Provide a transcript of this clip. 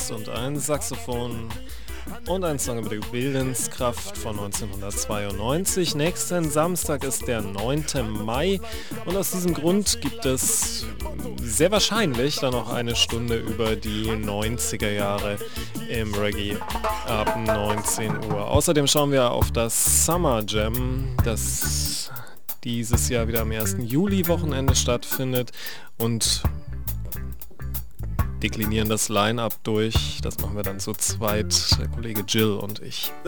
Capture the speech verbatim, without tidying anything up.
Bass und ein Saxophon und ein Song über die Willenskraft von neunzehnhundertzweiundneunzig. Nächsten Samstag ist der neunte Mai und aus diesem Grund gibt es sehr wahrscheinlich dann noch eine Stunde über die neunziger Jahre im Reggae ab neunzehn Uhr. Außerdem schauen wir auf das Summer Jam, das dieses Jahr wieder am ersten Juli-Wochenende stattfindet und deklinieren das Line-Up durch. Das machen wir dann zu zweit, der Kollege Jill und ich.